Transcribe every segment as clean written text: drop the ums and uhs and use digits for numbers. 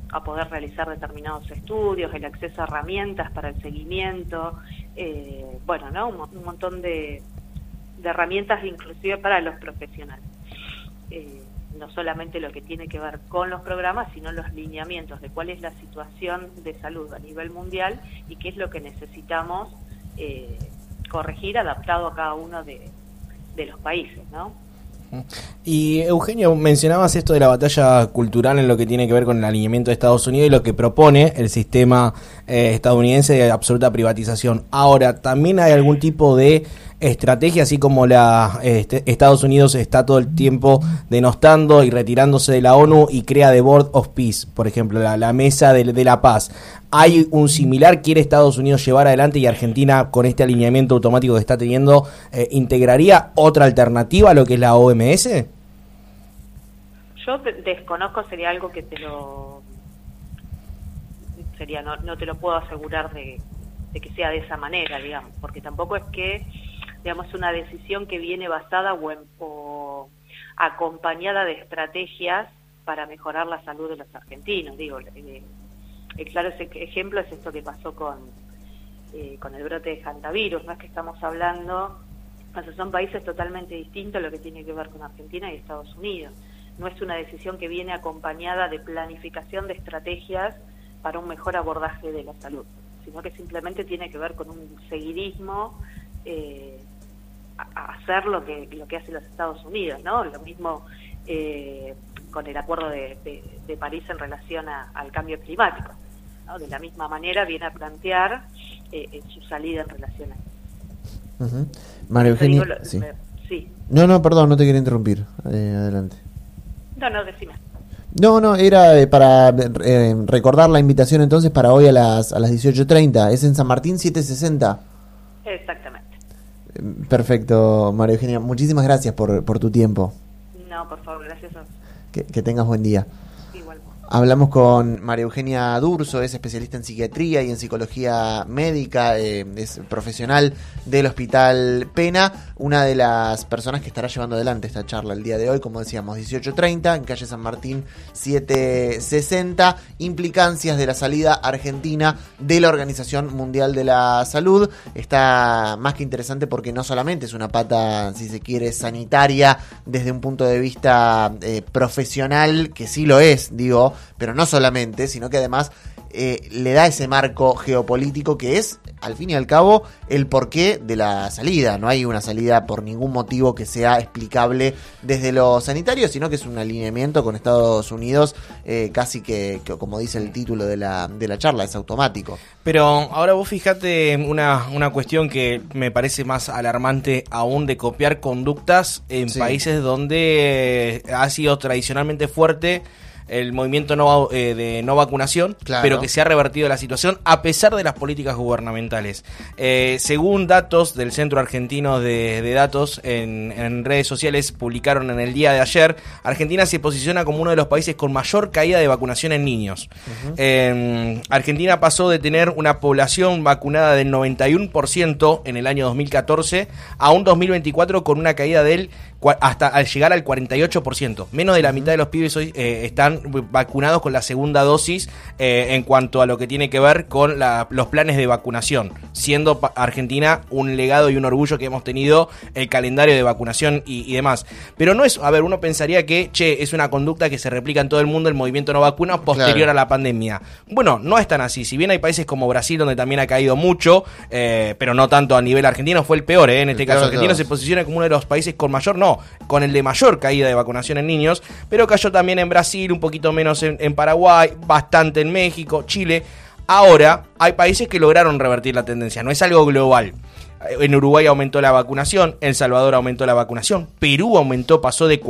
a poder realizar determinados estudios, el acceso a herramientas para el seguimiento, bueno, ¿no? Un montón de herramientas inclusive para los profesionales. No solamente lo que tiene que ver con los programas, sino los lineamientos de cuál es la situación de salud a nivel mundial y qué es lo que necesitamos corregir adaptado a cada uno de los países, ¿no? Y Eugenio, mencionabas esto de la batalla cultural en lo que tiene que ver con el alineamiento de Estados Unidos y lo que propone el sistema estadounidense de absoluta privatización. Ahora, ¿también hay algún tipo de estrategia, así como Estados Unidos está todo el tiempo denostando y retirándose de la ONU y crea The Board of Peace, por ejemplo, la mesa de la paz? ¿Hay un similar, quiere Estados Unidos llevar adelante y Argentina con este alineamiento automático que está teniendo, integraría otra alternativa a lo que es la OMS? Yo desconozco, sería algo que no te lo puedo asegurar de que sea de esa manera, digamos, porque tampoco es que, digamos, una decisión que viene basada o acompañada de estrategias para mejorar la salud de los argentinos. Digo, el claro ejemplo es esto que pasó con el brote de hantavirus. No es que estamos hablando, son países totalmente distintos lo que tiene que ver con Argentina y Estados Unidos. No es una decisión que viene acompañada de planificación de estrategias para un mejor abordaje de la salud, sino que simplemente tiene que ver con un seguidismo a hacer lo que hacen los Estados Unidos, ¿no? Lo mismo con el acuerdo de París en relación al cambio climático, ¿no? De la misma manera viene a plantear su salida en relación a eso. Uh-huh. María Eugenia, sí. Sí. No, perdón, no te quería interrumpir. Adelante. No, decime. No, era para recordar la invitación entonces para hoy a las 18:30. Es en San Martín 760. Exactamente. Perfecto, María Eugenia. Muchísimas gracias por tu tiempo. No, por favor, gracias a vos. Que tengas buen día. Igual. Hablamos con María Eugenia Durso, es especialista en psiquiatría y en psicología médica, es profesional del Hospital Pena, una de las personas que estará llevando adelante esta charla el día de hoy, como decíamos, 18:30, en calle San Martín 760, implicancias de la salida argentina de la Organización Mundial de la Salud. Está más que interesante porque no solamente es una pata, si se quiere, sanitaria desde un punto de vista profesional, que sí lo es, digo, pero no solamente, sino que además le da ese marco geopolítico que es, al fin y al cabo, el porqué de la salida. No hay una salida por ningún motivo que sea explicable desde lo sanitario, sino que es un alineamiento con Estados Unidos, casi que, como dice el título de la charla, es automático. Pero ahora vos fijate una cuestión que me parece más alarmante aún, de copiar conductas en países donde ha sido tradicionalmente fuerte el movimiento de no vacunación, claro, pero que se ha revertido la situación a pesar de las políticas gubernamentales. Según datos del Centro Argentino de Datos, en redes sociales publicaron en el día de ayer, Argentina se posiciona como uno de los países con mayor caída de vacunación en niños. Uh-huh. Argentina pasó de tener una población vacunada del 91% en el año 2014 a un 2024 con una caída del hasta al llegar al 48%. Menos de la mitad de los pibes hoy están vacunados con la segunda dosis en cuanto a lo que tiene que ver con los planes de vacunación, siendo Argentina un legado y un orgullo que hemos tenido el calendario de vacunación y demás. Pero no es, uno pensaría que, es una conducta que se replica en todo el mundo, el movimiento no vacuna posterior a la pandemia. Bueno, no es tan así. Si bien hay países como Brasil donde también ha caído mucho, pero no tanto a nivel argentino, fue el peor, en este caso. Argentina se posiciona como uno de los países con mayor, con el de mayor caída de vacunación en niños, pero cayó también en Brasil, un poquito menos en Paraguay, bastante en México, Chile. Ahora hay países que lograron revertir la tendencia, no es algo global. En Uruguay aumentó la vacunación, El Salvador aumentó la vacunación, Perú pasó de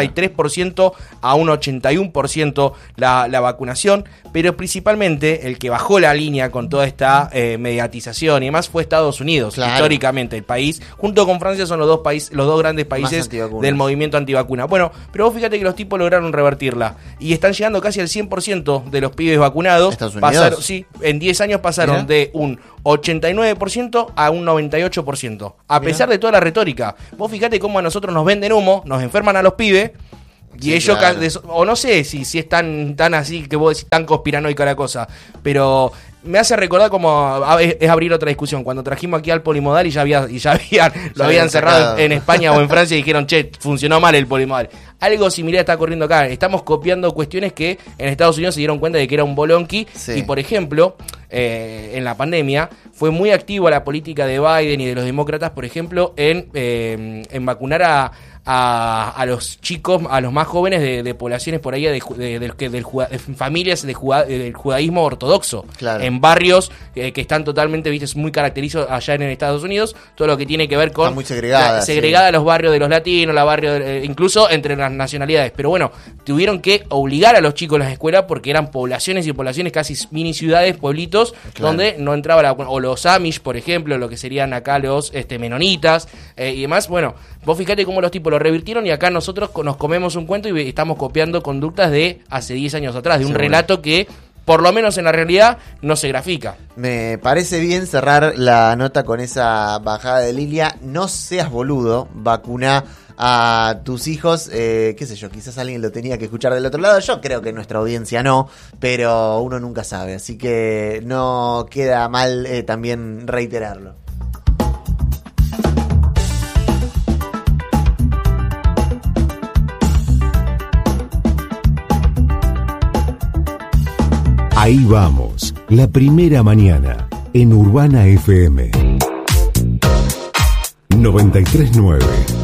43% a un 81% la vacunación, pero principalmente el que bajó la línea con toda esta mediatización y demás fue Estados Unidos. Históricamente el país, junto con Francia, son los dos grandes países del movimiento antivacuna. Bueno, pero vos fíjate que los tipos lograron revertirla y están llegando casi al 100% de los pibes vacunados. ¿Estados Unidos? En 10 años pasaron de un 89% a un 98%, a pesar de toda la retórica. Vos fíjate cómo a nosotros nos venden humo, nos enferman a los pibes, Y Sí, ellos, claro. o no sé si es tan así que vos decís tan conspiranoica la cosa, pero me hace recordar como es abrir otra discusión. Cuando trajimos aquí al polimodal y ya lo habían cerrado sacado. en España o en Francia y dijeron, che, funcionó mal el polimodal. Algo similar está ocurriendo acá. Estamos copiando cuestiones que en Estados Unidos se dieron cuenta de que era un bolonqui. Sí. Y por ejemplo, en la pandemia fue muy activa la política de Biden y de los demócratas, por ejemplo, en vacunar a los chicos, a los más jóvenes de poblaciones por ahí, de familias del judaísmo ortodoxo, Claro. en barrios que están totalmente, viste, muy caracterizados allá en Estados Unidos, todo lo que tiene que ver con Está muy segregada, segregada los barrios de los latinos, incluso entre las nacionalidades. Pero bueno, tuvieron que obligar a los chicos en las escuelas porque eran poblaciones y poblaciones, casi mini ciudades, pueblitos, Claro. donde no entraba la, o los Amish, por ejemplo, lo que serían acá los menonitas y demás. Bueno, vos fíjate cómo los tipos lo revirtieron y acá nosotros nos comemos un cuento y estamos copiando conductas de hace 10 años atrás, de un Seguro. relato que, por lo menos en la realidad, no se grafica. Me parece bien cerrar la nota con esa bajada de Lilia. No seas boludo, vacuna a tus hijos, qué sé yo, quizás alguien lo tenía que escuchar del otro lado. Yo creo que nuestra audiencia no, pero uno nunca sabe, así que no queda mal también reiterarlo. Ahí vamos, la primera mañana en Urbana FM 93.9.